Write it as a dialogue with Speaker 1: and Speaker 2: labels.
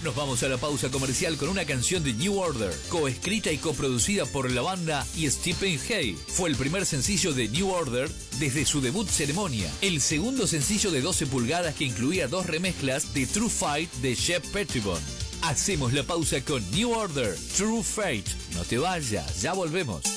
Speaker 1: Nos vamos a la pausa comercial con una canción de New Order, coescrita y coproducida por la banda y Stephen Hay. Fue el primer sencillo de New Order desde su debut Ceremonia, el segundo sencillo de 12 pulgadas que incluía 2 remezclas de True Fight de Shep Pettibone. Hacemos la pausa con New Order, True Fate. No te vayas, ya volvemos.